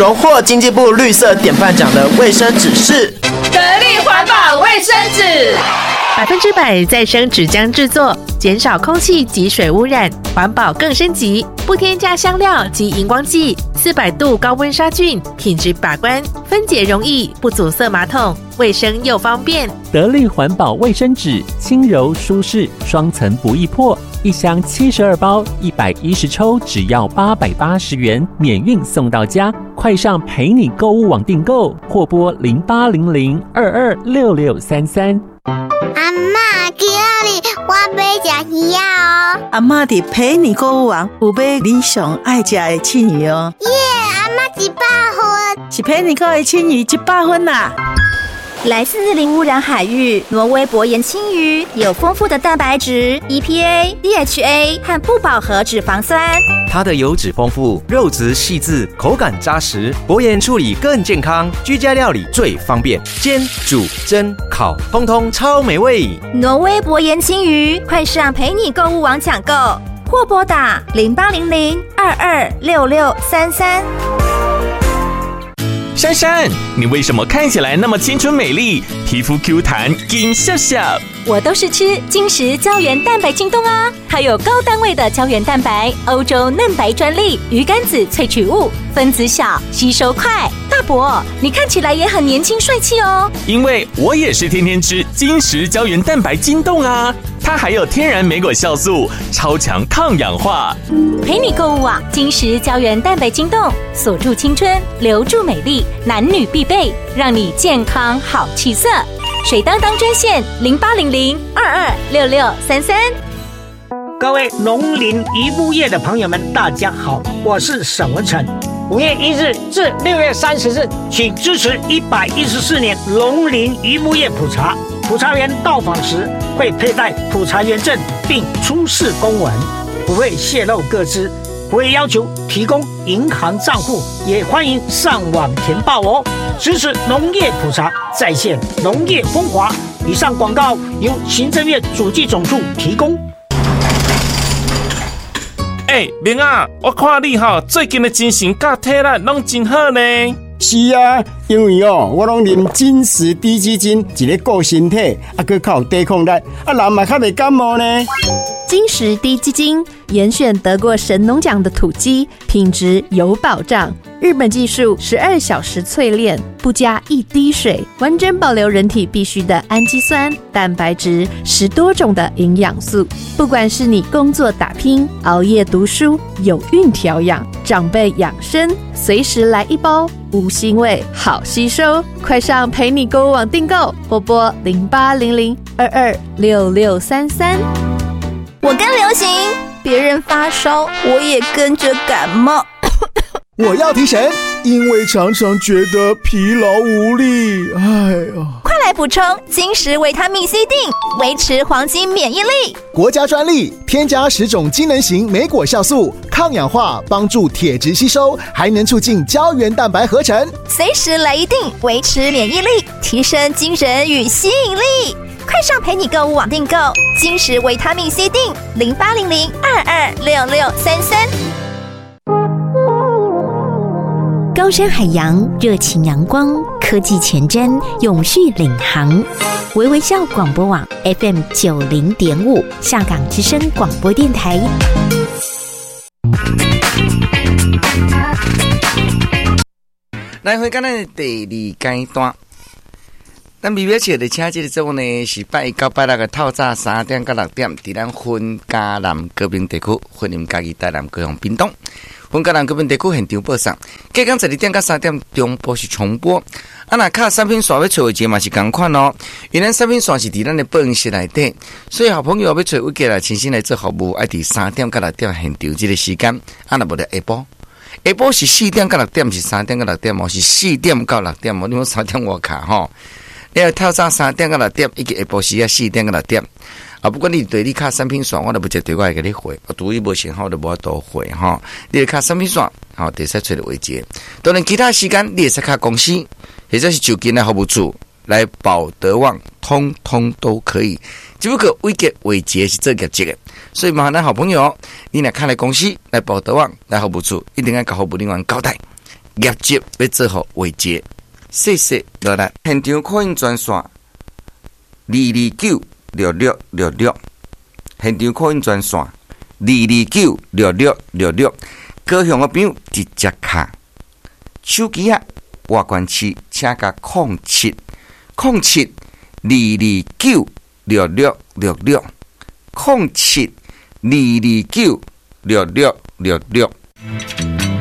荣获经济部绿色典范奖的卫生纸是得力环保卫生纸 ，100%再生纸浆制作，减少空气及水污染，环保更升级，不添加香料及荧光剂，400度高温杀菌，品质把关，分解容易，不阻塞马桶，卫生又方便。 得力环保卫生纸，轻柔舒适，双层不易破，一箱72包，110抽，只要880元，免运送到家。快上陪你购物网订购，或拨0800226633。 阿嬷，今日我要吃鱼哦。 阿嬷伫陪你购物网有买你上爱吃的青鱼哦。 耶，阿嬷100分， 是陪你购的青鱼100分啦。 来自零污染海域，挪威薄盐青鱼有丰富的蛋白质、EPA、DHA 和不饱和脂肪酸。 它的油脂丰富，肉质细致，口感扎实，薄盐处理更健康，居家料理最方便，煎、煮、蒸、烤，通通超美味。 挪威薄盐青鱼，快上陪你购物网抢购，或拨打0800226633。 珊珊，你为什么看起来那么青春美丽，皮肤 Q 弹，金笑笑？ 我都是吃金石胶原蛋白晶冻啊，它有高单位的胶原蛋白，欧洲嫩白专利，鱼肝子萃取物，分子小，吸收快。大伯，你看起来也很年轻帅气哦。 因为我也是天天吃金石胶原蛋白晶冻啊，它还有天然莓果酵素，超强抗氧化。 陪你购物网，金石胶原蛋白晶冻，锁住青春，留住美丽，男女必备，让你健康好气色。水当当专线0800226633。 各位农林渔牧业的朋友们，大家好，我是沈文成。5月1日至6月30日，请支持114年农林渔牧业普查。普查员到访时会佩戴普查员证，并出示公文，不会泄露个资，不会要求提供银行账户，也欢迎上网填报哦。支持农业普查，再现农业风华。以上广告由行政院主计总处提供。 明啊，我看你最近的精神甲体力拢真好呢。 是啊，因为我拢啉金石低基金，一个顾身体，还靠有抵抗力，人嘛较袂感冒呢。 金石低基金严选得过神农奖的土鸡，品质有保障。日本技术12小时淬炼，不加一滴水，完整保留人体必需的氨基酸、蛋白质，10多种的营养素。不管是你工作打拼、熬夜读书、有孕调养、长辈养生，随时来一包，无腥味，好吸收。快上陪你购物网订购，或拨0800226633。 我跟流行，别人发烧，我也跟着感冒。 我要提神，因为常常觉得疲劳无力。 快来补充金石维他命 C 锭，维持黄金免疫力。 国家专利，添加10种机能型莓果酵素，抗氧化，帮助铁质吸收，还能促进胶原蛋白合成。 随时来一锭，维持免疫力，提升精神与吸引力。快上陪你购物网订购金石维他命 C 锭，0800226633。 高山海洋，热情阳光，科技前瞻，永续领航。微微笑广播网 FM 90.5，下港之声广播电台。 来回咱的第2阶段。咱微微笑的请这个节目呢，是拜1到拜6的透早3点到6点，伫咱分嘉南高屏地区、婚姻嘉义、台南、高雄、屏东。分嘉南高屏地区现场播送，隔天12点到3点中播是重播。那卡产品线要找位置嘛是同款哦，因为产品线是伫咱的报音室内底，所以好朋友要找位置来亲身来做服务，爱伫3点到6点现场这个时间，若无得下晡。下晡是4点到6点，是3点到6点哦，是4点到6点哦，你们3点我卡吼。你要透早3点到6点，以及下晡时啊4点到6点。不管你对你卡产品线，我都不接对我会给你回，我对伊无信号就无多回哈。你要卡产品线，好，得使找到位置。当然其他时间你也使卡公司，或者是就近的服务处来保德旺，通通都可以。只不过位置是做业绩的，所以麻烦咱好朋友，你来看来公司来保德旺来服务处，一定要甲服务人员交代。 业绩要做好维持。谢谢落来，现场扩音专线2296666，现场扩音专线2296666，高雄的朋友直接卡手机啊，外关区请甲07022966660722296666。